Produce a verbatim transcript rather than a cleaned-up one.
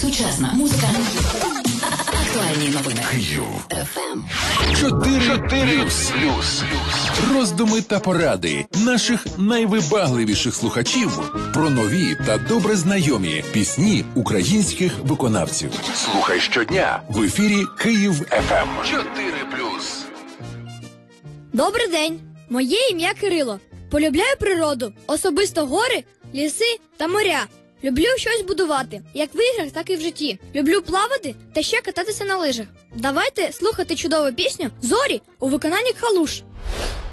Сучасна музика. Актуальні новини. Київ. еф ем. Чотири плюс. Роздуми та поради наших найвибагливіших слухачів про нові та добре знайомі пісні українських виконавців. Слухай щодня в ефірі Київ еф ем. Чотири плюс. Добрий день. Моє ім'я Кирило. Полюбляю природу, особисто гори, ліси та моря. Люблю щось будувати, як в іграх, так і в житті. Люблю плавати та ще кататися на лижах. Давайте слухати чудову пісню «Зорі» у виконанні Калуш.